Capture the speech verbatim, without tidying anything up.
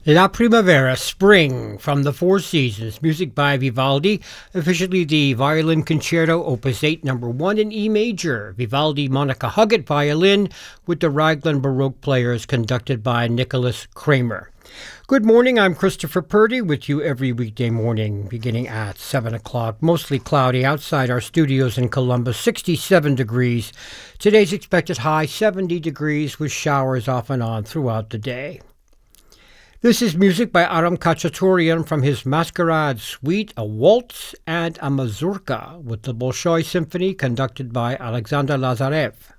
La Primavera, Spring, from the Four Seasons, music by Vivaldi, officially the Violin Concerto, Opus eight, number one in E major. Vivaldi, Monica Huggett, violin, with the Raglan Baroque Players, conducted by Nicholas Kramer. Good morning, I'm Christopher Purdy with you every weekday morning, beginning at seven o'clock. Mostly cloudy outside our studios in Columbus, sixty-seven degrees. Today's expected high, seventy degrees, with showers off and on throughout the day. This is music by Aram Khachaturian from his Masquerade Suite, a waltz and a mazurka, with the Bolshoi Symphony conducted by Alexander Lazarev.